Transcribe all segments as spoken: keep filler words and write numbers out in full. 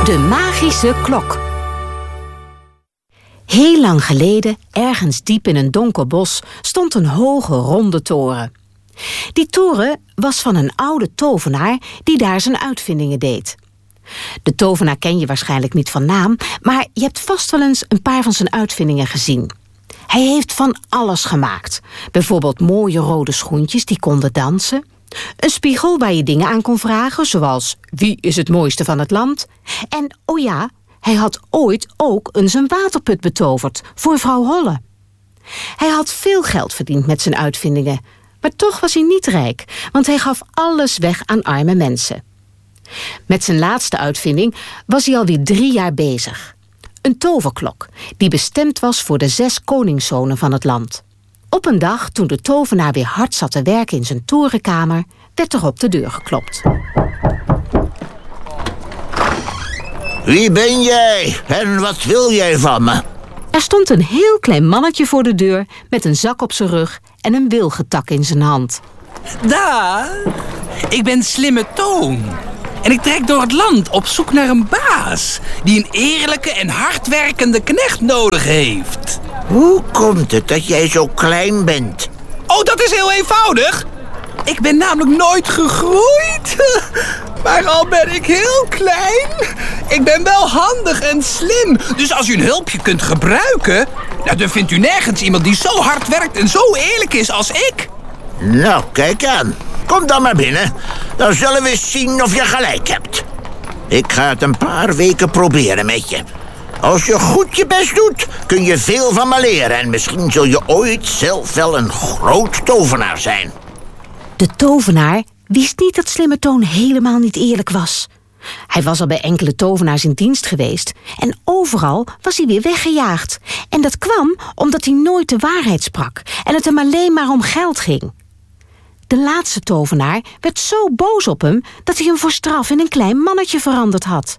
De magische klok. Heel lang geleden, ergens diep in een donker bos, stond een hoge ronde toren. Die toren was van een oude tovenaar die daar zijn uitvindingen deed. De tovenaar ken je waarschijnlijk niet van naam, maar je hebt vast wel eens een paar van zijn uitvindingen gezien. Hij heeft van alles gemaakt. Bijvoorbeeld mooie rode schoentjes die konden dansen. Een spiegel waar je dingen aan kon vragen, zoals wie is het mooiste van het land? En, oh ja, hij had ooit ook eens een waterput betoverd voor vrouw Holle. Hij had veel geld verdiend met zijn uitvindingen, maar toch was hij niet rijk, want hij gaf alles weg aan arme mensen. Met zijn laatste uitvinding was hij alweer drie jaar bezig. Een toverklok, die bestemd was voor de zes koningszonen van het land. Op een dag, toen de tovenaar weer hard zat te werken in zijn torenkamer, werd er op de deur geklopt. Wie ben jij en wat wil jij van me? Er stond een heel klein mannetje voor de deur met een zak op zijn rug en een wilgetak in zijn hand. Dag, ik ben Slimme Toon. En ik trek door het land op zoek naar een baas die een eerlijke en hardwerkende knecht nodig heeft. Hoe komt het dat jij zo klein bent? Oh, dat is heel eenvoudig. Ik ben namelijk nooit gegroeid. Maar al ben ik heel klein, ik ben wel handig en slim. Dus als u een hulpje kunt gebruiken, nou, dan vindt u nergens iemand die zo hard werkt en zo eerlijk is als ik. Nou, kijk aan. Kom dan maar binnen. Dan zullen we eens zien of je gelijk hebt. Ik ga het een paar weken proberen met je. Als je goed je best doet, kun je veel van me leren. En misschien zul je ooit zelf wel een groot tovenaar zijn. De tovenaar wist niet dat Slimme Toon helemaal niet eerlijk was. Hij was al bij enkele tovenaars in dienst geweest en overal was hij weer weggejaagd. En dat kwam omdat hij nooit de waarheid sprak en het hem alleen maar om geld ging. De laatste tovenaar werd zo boos op hem dat hij hem voor straf in een klein mannetje veranderd had.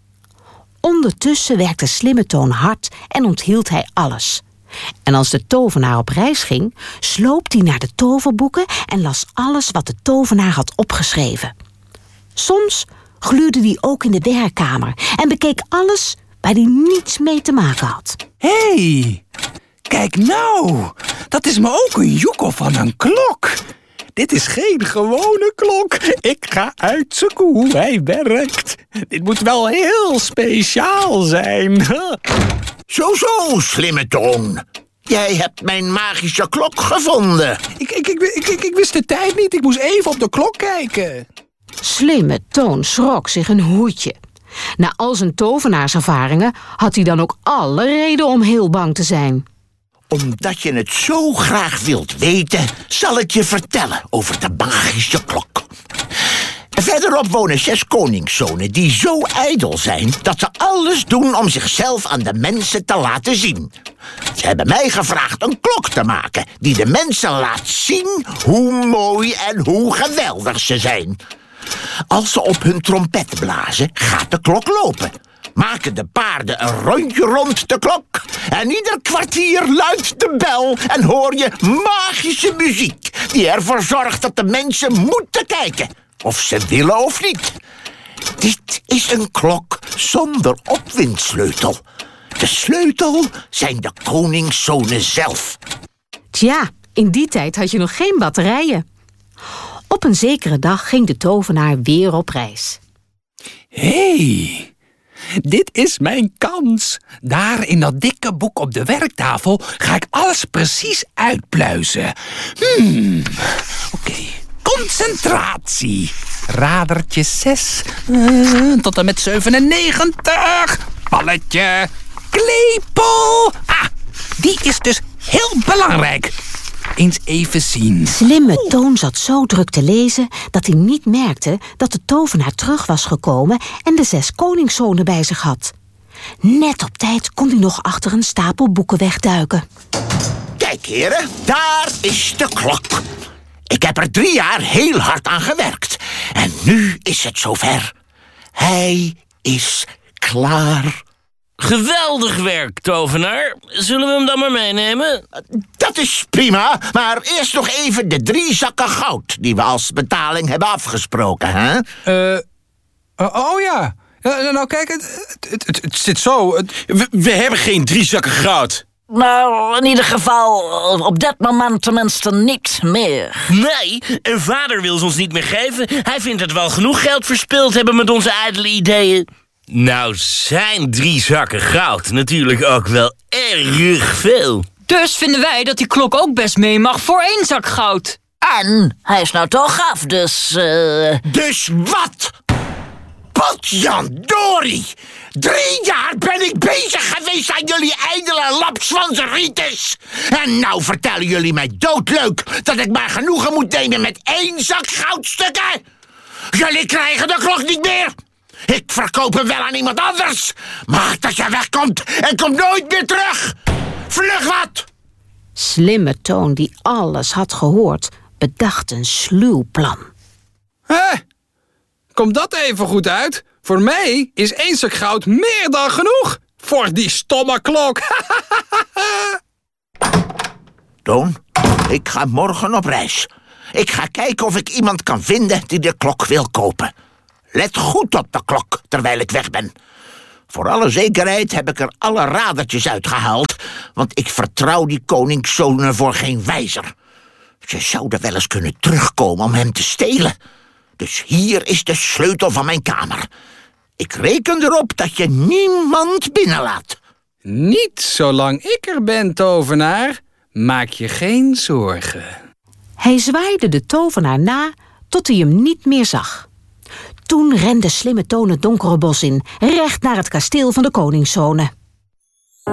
Ondertussen werkte Slimme Toon hard en onthield hij alles. En als de tovenaar op reis ging, sloop hij naar de toverboeken en las alles wat de tovenaar had opgeschreven. Soms gluurde hij ook in de werkkamer en bekeek alles waar hij niets mee te maken had. Hé, hey, kijk nou, dat is me ook een joekel van een klok. Dit is geen gewone klok. Ik ga uitzoeken hoe hij werkt. Dit moet wel heel speciaal zijn. Zo, zo, Slimme Toon. Jij hebt mijn magische klok gevonden. Ik, ik, ik, ik, ik, ik wist de tijd niet. Ik moest even op de klok kijken. Slimme Toon schrok zich een hoedje. Na al zijn tovenaarservaringen had hij dan ook alle reden om heel bang te zijn. Omdat je het zo graag wilt weten, zal ik je vertellen over de magische klok. Verderop wonen zes koningszonen die zo ijdel zijn dat ze alles doen om zichzelf aan de mensen te laten zien. Ze hebben mij gevraagd een klok te maken die de mensen laat zien hoe mooi en hoe geweldig ze zijn. Als ze op hun trompet blazen, gaat de klok lopen. Maken de paarden een rondje rond de klok en ieder kwartier luidt de bel en hoor je magische muziek die ervoor zorgt dat de mensen moeten kijken, of ze willen of niet. Dit is een klok zonder opwindsleutel. De sleutel zijn de koningszonen zelf. Tja, in die tijd had je nog geen batterijen. Op een zekere dag ging de tovenaar weer op reis. Hé, hey, dit is mijn kans. Daar in dat dikke boek op de werktafel ga ik alles precies uitpluizen. Hmm, oké. Okay. Concentratie. Radertje zes uh, tot en met zevenennegentig. Balletje. Klepel. Ah, die is dus heel belangrijk. Eens even zien. Slimme Toon zat zo druk te lezen dat hij niet merkte dat de tovenaar terug was gekomen en de zes koningszonen bij zich had. Net op tijd kon hij nog achter een stapel boeken wegduiken. Kijk, heren, daar is de klok. Ik heb er drie jaar heel hard aan gewerkt. En nu is het zover. Hij is klaar. Geweldig werk, tovenaar. Zullen we hem dan maar meenemen? Dat is prima, maar eerst nog even de drie zakken goud die we als betaling hebben afgesproken, hè? Uh, uh, oh ja, Uh, nou kijk, het, het, het, het zit zo. Het... We, we hebben geen drie zakken goud. Nou, in ieder geval op dit moment tenminste niet meer. Nee, en vader wil ze ons niet meer geven. Hij vindt dat we al genoeg geld verspild hebben met onze ijdele ideeën. Nou zijn drie zakken goud natuurlijk ook wel erg veel. Dus vinden wij dat die klok ook best mee mag voor één zak goud. En hij is nou toch af, dus... Uh... Dus wat? Potjandori! Drie jaar ben ik bezig geweest aan jullie ijdele lapswanseritis. En nou vertellen jullie mij doodleuk dat ik maar genoegen moet nemen met één zak goudstukken. Jullie krijgen de klok niet meer. Ik verkoop hem wel aan iemand anders. Maak dat je wegkomt en kom nooit meer terug. Vlug wat! Slimme Toon, die alles had gehoord, bedacht een sluw plan. Hé, komt dat even goed uit? Voor mij is één zak goud meer dan genoeg. Voor die stomme klok. Toon, ik ga morgen op reis. Ik ga kijken of ik iemand kan vinden die de klok wil kopen. Let goed op de klok terwijl ik weg ben. Voor alle zekerheid heb ik er alle radertjes uitgehaald, want ik vertrouw die koningszonen voor geen wijzer. Ze zouden wel eens kunnen terugkomen om hem te stelen. Dus hier is de sleutel van mijn kamer. Ik reken erop dat je niemand binnenlaat. Niet zolang ik er ben, tovenaar. Maak je geen zorgen. Hij zwaaide de tovenaar na tot hij hem niet meer zag. Toen rende Slimme Toon het donkere bos in, recht naar het kasteel van de koningszonen.